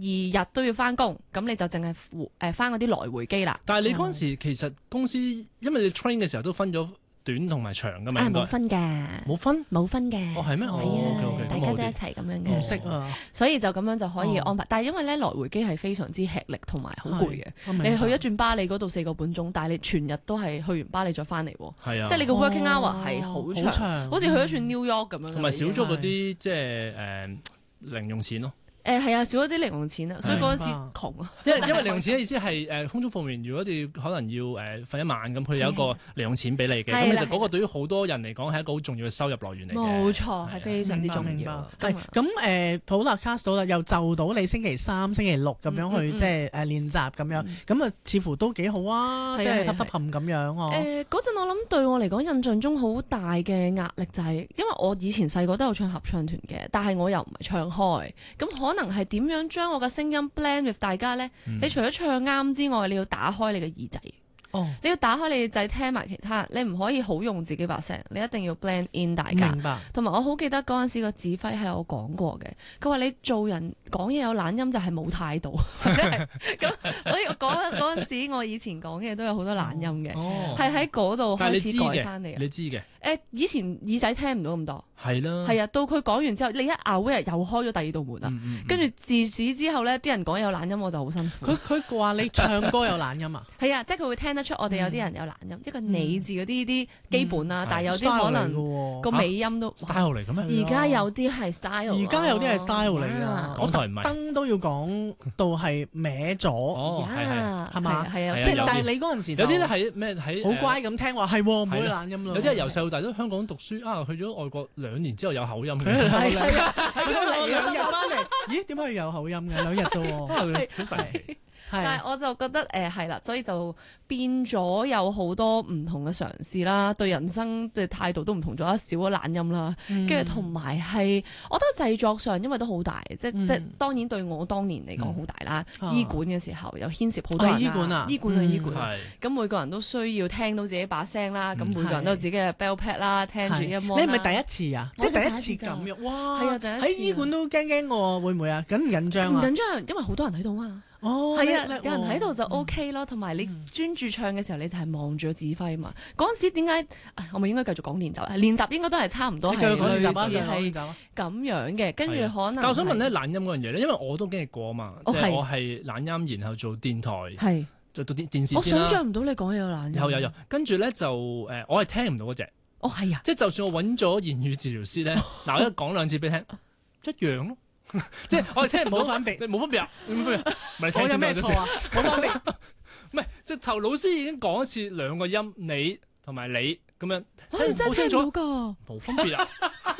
日都要翻工，咁你就淨係翻嗰啲來回機啦。 但係你嗰陣時其實公司，因為你 train 嘅時候都分咗短同埋長㗎嘛，應該冇分嘅， 冇分嘅。 哦係咩？ 係哦， 大家都一齊咁樣嘅。 唔識啊， 所以就咁樣就可以安排。但係因為咧來回機係非常之吃力同埋好攰嘅。你去一轉巴黎嗰度4個半鐘，但係你全日都係去完巴黎再翻嚟喎。 係啊， 即係你個 working hour 係好長，好似去咗轉 New York 咁樣。 同埋少咗嗰啲即係零用錢咯。 係啊，少咗啲零用錢啊，所以嗰陣時窮啊。 因為零用錢嘅意思係空中服務員，如果你可能要瞓一晚咁，佢有一個零用錢俾你嘅。咁其實嗰個對於好多人嚟講係一個好重要嘅收入來源嚟嘅。 冇錯，係非常之重要。 係咁好啦 cast 到啦，又就到你星期3、星期6咁樣去即係練習咁樣，咁啊似乎都幾好啊，即係揼冚咁樣喎。 嗰陣我諗對我嚟講印象中好大嘅壓力就係，因為我以前細個都有唱合唱團嘅，但係我又唔係唱開，咁可能係點樣將我嘅聲音 blend with 大家呢？你除咗唱啱之外，你要打開你嘅耳仔。你要打開你嘅耳仔聽埋其他，你唔可以好用自己把聲，你一定要 blend in 大家。 明白。同埋我好記得嗰陣時個指揮係有講過嘅，佢話你做人講嘢有懶音就係冇態度，或者係咁。所以嗰陣時我以前講嘢都有好多懶音嘅，係喺嗰度開始改翻嚟。 你知嘅。 以前耳仔聽唔到咁多。 係啦。 係啊，到佢講完之後，你一拗一日又開咗第二道門啦。跟住自此之後咧，啲人講有懶音我就好辛苦。 佢話你唱歌有懶音啊？ 係啊，即係佢會聽得出我哋有啲人有懶音，一個你字嗰啲基本啦，但係有啲可能個尾音都 style 嚟嘅咩？ 而家有啲係 style， 而家有啲係 style 嚟㗎。 港台唔係燈都要講到係歪咗，係嘛？ 係啊， 但係你嗰陣時有啲咧係咩喺好乖咁聽話，係唔會懶音咯。 有啲係由細到大都香港讀書啊，去咗外國2年之後有口音嘅。 係啊，係2日翻嚟，咦？點解有口音嘅2日啫喎？ 好神奇。 但係我就覺得係啦，所以就變咗有好多唔同嘅嘗試啦，對人生嘅態度都唔同咗，少咗懶音啦，跟住同埋係，我覺得製作上因為都好大，即當然對我當年嚟講好大啦。醫館嘅時候又牽涉好多人啦，醫館，咁每個人都需要聽到自己把聲啦，咁每個人都有自己嘅 bell pad 啦，聽住音樂。 你係咪第一次啊？即係第一次咁樣？哇！ 係啊，第一次喺醫館都驚喎，會唔會啊？緊唔緊張啊？ 唔緊張，因為好多人喺度啊。係啊，有人喺度就 OK 咯，同埋你專注唱嘅時候，你就係望住個指揮嘛。嗰陣時點解我咪應該繼續講練習啊？練習應該都係差唔多係類似係咁樣嘅，跟住可能。 但我想問咧懶音嗰樣嘢咧，因為我都經歷過啊嘛，即係我係懶音，然後做電台，做到電視先啦。 我想像唔到你講嘢有懶音。 有，跟住咧就我係聽唔到嗰隻。 係啊， 即係就算我揾咗言語治療師咧，嗱我一講2次俾你聽，一樣咯。即係我哋聽唔到， 冇分別， 冇分別啊！冇分別，唔係我有咩錯啊？冇分別， 唔係直頭老師已經講一次2個音，你同埋你咁樣， 你真係聽唔到㗎， 冇分別啊！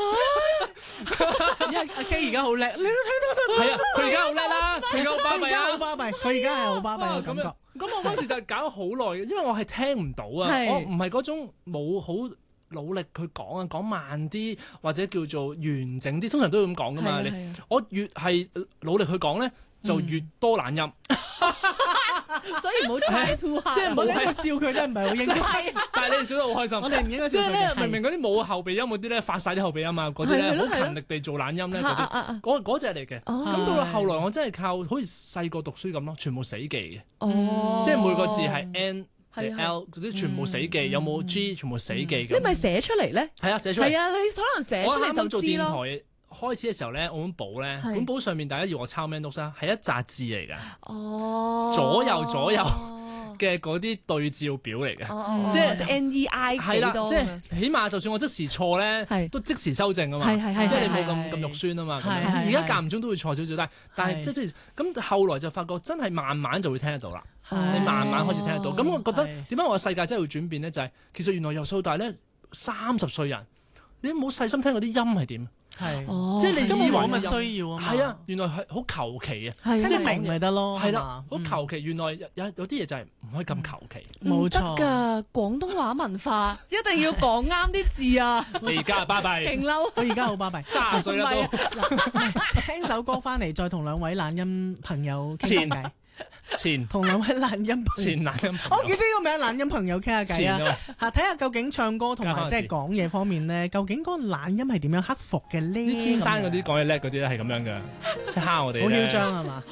阿 K 而家好叻，你都聽到。 係啊，佢而家好叻啦，佢而家好巴閉啊， 好巴閉，佢而家係好巴閉嘅感覺。 咁我嗰時就搞咗好耐嘅，因為我係聽唔到啊，我唔係嗰種冇好努力去講啊，講慢啲或者叫做完整啲，通常都會咁講噶嘛。我越係努力去講咧，就越多懶音。 所以唔好 try too hard， 即係冇喺度笑佢真係唔係好應該。 但係你哋笑得好開心。 我哋唔應該笑佢。 即係咧，明明嗰啲冇後備音嗰啲咧，發晒啲後備音啊，嗰啲咧好勤力地做懶音咧，嗰隻嚟嘅。咁到後來我真係靠好似細個讀書咁咯，全部死記嘅。即係每個字係 N。L 嗰啲全部死記，有冇 G 全部死記嘅。 你咪寫出嚟咧？ 係啊，寫出嚟。 係啊，你可能寫出嚟就知咯。我啱啱做電台開始嘅時候咧，我本簿咧，本簿上面大家要我抄咩 notes 啊？係一紮字嚟㗎。左右嘅嗰啲對照表嚟嘅，即係 NEI 係啦，即係起碼就算我即時錯咧，都即時修正啊嘛。即係你冇咁肉酸啊嘛。而家間唔中都會錯少少，但係即係咁後來就發覺真係慢慢就會聽得到啦。你慢慢開始聽得到，咁我覺得點解我嘅世界真係會轉變咧？就係其實原來由細到大咧，30歲人你冇細心聽嗰啲音係點？即係你以為咪需要啊嘛？ 係啊，原來係好求其啊， 即係明咪得咯。 係啦，好求其。原來有啲嘢就係唔可以咁求其。 冇錯㗎，廣東話文化一定要講啱啲字啊！ 你而家巴閉， 勁嬲！ 我而家好巴閉 ，30歲啦都。 聽首歌翻嚟，再同2位懶音朋友傾偈。同2位懶音朋友，我幾中意個名懶音朋友傾下偈啊！睇下究竟唱歌同埋即係講嘢方面咧，究竟嗰個懶音係點樣克服嘅呢？ 啲天生嗰啲講嘢叻嗰啲咧係咁樣嘅，即係蝦我哋。 好囂張係嘛？